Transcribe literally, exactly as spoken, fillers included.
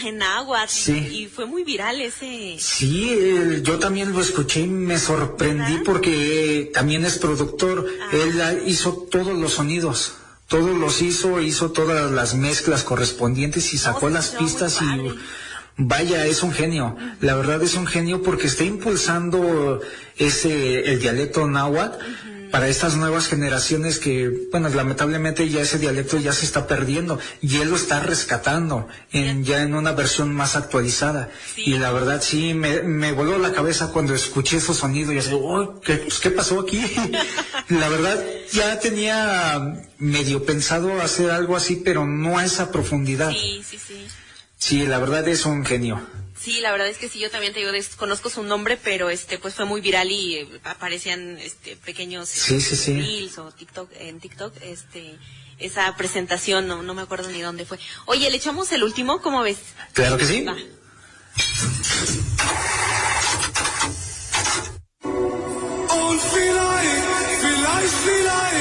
en náhuatl. Sí. Y fue muy viral ese. Sí, eh, yo también lo escuché y me sorprendí, ¿verdad? Porque eh, también es productor. Ah. Él ah, hizo todos los sonidos. Todos los hizo, hizo todas las mezclas correspondientes y sacó oh, las pistas y vaya, es un genio. Uh-huh. La verdad es un genio porque está impulsando ese el dialecto náhuatl uh-huh. para estas nuevas generaciones que, bueno, lamentablemente ya ese dialecto ya se está perdiendo y él lo está rescatando en, ya en una versión más actualizada. Sí. Y la verdad sí, me, me voló la cabeza cuando escuché esos sonidos y así, oh, ¿qué, pues, ¿qué pasó aquí? La verdad, ya tenía medio pensado hacer algo así, pero no a esa profundidad. Sí, sí, sí. Sí, la verdad es un genio. Sí, la verdad es que sí, yo también te digo, desconozco su nombre, pero este, pues fue muy viral y eh, aparecían este pequeños sí, sí, sí. reels o TikTok, en TikTok, este, esa presentación, no, no me acuerdo ni dónde fue. Oye, ¿le echamos el último? ¿Cómo ves? Claro que sí. Va. Oh, feel like, feel like, feel